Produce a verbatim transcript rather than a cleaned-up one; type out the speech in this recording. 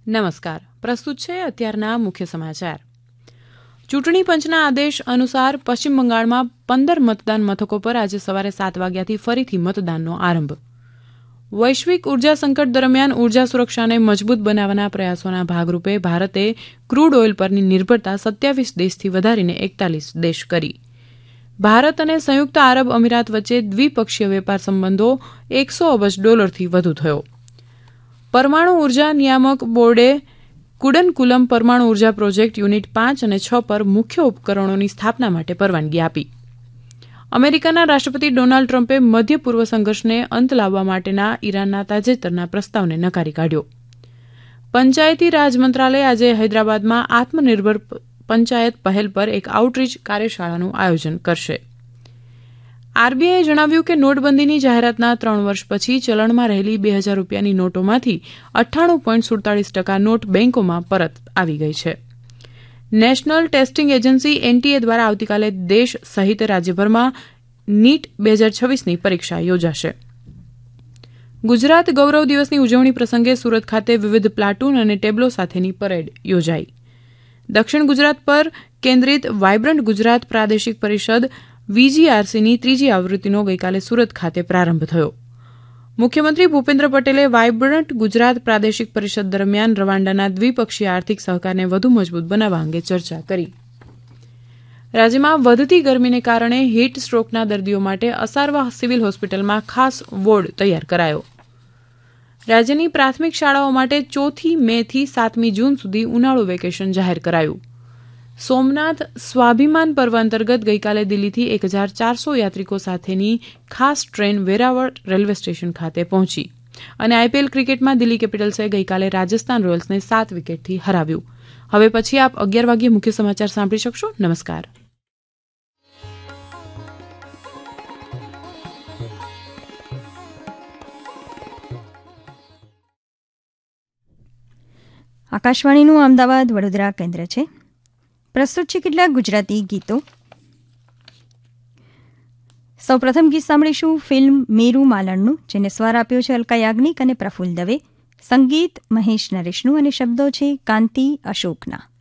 નમસ્કાર. પ્રસ્તુત છે અત્યારના મુખ્ય સમાચાર. ચૂંટણી પંચના આદેશ અનુસાર પશ્ચિમ બંગાળમાં પંદર મતદાન મથકો પર આજે સવારે સાત વાગ્યાથી ફરીથી મતદાનનો આરંભ. વૈશ્વિક ઉર્જા સંકટ દરમિયાન ઉર્જા સુરક્ષાને મજબૂત બનાવવાના પ્રયાસોના ભાગરૂપે ભારતે ક્રૂડ ઓઇલ પરની નિર્ભરતા સત્યાવીસ દેશથી વધારીને એકતાલીસ દેશ કરી. ભારત અને સંયુક્ત આરબ અમીરાત વચ્ચે દ્વિપક્ષીય વેપાર સંબંધો એકસો અબજ ડોલરથી વધુ થયો. પરમાણુ ઉર્જા નિયામક બોર્ડે કુડનકુલમ પરમાણુ ઉર્જા પ્રોજેક્ટ યુનિટ પાંચ અને છ પર મુખ્ય ઉપકરણોની સ્થાપના માટે પરવાનગી આપી. અમેરિકાના રાષ્ટ્રપતિ ડોનાલ્ડ ટ્રમ્પે મધ્ય પૂર્વ સંઘર્ષને અંત લાવવા માટેના ઈરાનના તાજેતરના પ્રસ્તાવને નકારી કાઢ્યો. પંચાયતી રાજ મંત્રાલય આજે હૈદરાબાદમાં આત્મનિર્ભર પંચાયત પહેલ પર એક આઉટરીચ કાર્યશાળાનું આયોજન કરશે. આરબીઆઈએ જણાવ્યું કે નોટબંધીની જાહેરાતના ત્રણ વર્ષ પછી ચલણમાં રહેલી બે હજાર રૂપિયાની નોટોમાંથી અઠ્ઠાણું પોઈન્ટ સુડતાલીસ ટકા નોટ બેન્કોમાં પરત આવી ગઈ છે. નેશનલ ટેસ્ટિંગ એજન્સી એનટીએ દ્વારા આવતીકાલે દેશ સહિત રાજ્યભરમાં નીટ બે હજાર છવ્વીસની પરીક્ષા યોજાશે. ગુજરાત ગૌરવ દિવસની ઉજવણી પ્રસંગે સુરત ખાતે વિવિધ પ્લાટૂન અને ટેબ્લો સાથેની પરેડ યોજાઈ. દક્ષિણ ગુજરાત પર કેન્દ્રિત વાયબ્રન્ટ ગુજરાત પ્રાદેશિક પરિષદ વીજીઆરસીની ત્રીજી આવૃત્તિનો ગઈકાલે સુરત ખાતે પ્રારંભ થયો. મુખ્યમંત્રી ભૂપેન્દ્ર પટેલે વાયબ્રન્ટ ગુજરાત પ્રાદેશિક પરિષદ દરમિયાન રવાંડાના દ્વિપક્ષીય આર્થિક સહકારને વધુ મજબૂત બનાવવા અંગે ચર્ચા કરી. રાજ્યમાં વધતી ગરમીને કારણે હીટ સ્ટ્રોકના દર્દીઓ માટે અસારવા સિવિલ હોસ્પિટલમાં ખાસ વોર્ડ તૈયાર કરાયો. રાજ્યની પ્રાથમિક શાળાઓ માટે ચોથી મે થી સાતમી જૂન સુધી ઉનાળુ વેકેશન જાહેર કરાયું. સોમનાથ સ્વાભિમાન પર્વ અંતર્ગત ગઈકાલે દિલ્હીથી એક હજાર ચારસો યાત્રિકો સાથેની ખાસ ટ્રેન વેરાવળ રેલવે સ્ટેશન ખાતે પહોંચી. અને આઈપીએલ ક્રિકેટમાં દિલ્હી કેપિટલ્સે ગઈકાલે રાજસ્થાન રોયલ્સને સાત વિકેટથી હરાવ્યું. હવે પછી આપ અગિયાર વાગ્યે મુખ્ય સમાચાર સાંભળી શકશો. નમસ્કાર. આકાશવાણીનું અમદાવાદ વડોદરા કેન્દ્ર છે. પ્રસ્તુત છે કેટલાક ગુજરાતી ગીતો. સૌ પ્રથમ ગીત સાંભળીશું ફિલ્મ મેરુ માલણનું, જેને સ્વર આપ્યો છે અલકા યાજ્ઞિક અને પ્રફુલ્લ દવે. સંગીત મહેશ નરેશનું અને શબ્દો છે કાંતિ અશોકના.